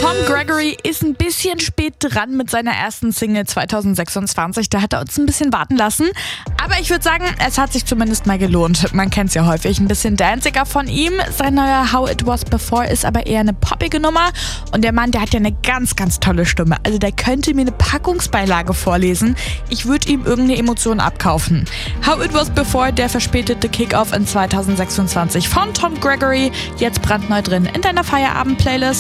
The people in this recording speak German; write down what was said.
Tom Gregory ist ein bisschen spät dran mit seiner ersten Single 2026. Da hat er uns ein bisschen warten lassen. Aber ich würde sagen, es hat sich zumindest mal gelohnt. Man kennt es ja häufig. Ein bisschen danciger von ihm. Sein neuer How It Was Before ist aber eher eine poppige Nummer. Und der Mann, der hat ja eine ganz, ganz tolle Stimme. Also der könnte mir eine Packungsbeilage vorlesen. Ich würde ihm irgendeine Emotion abkaufen. How It Was Before, der verspätete Kickoff in 2026 von Tom Gregory. Jetzt brandneu drin in deiner Feierabend-Playlist.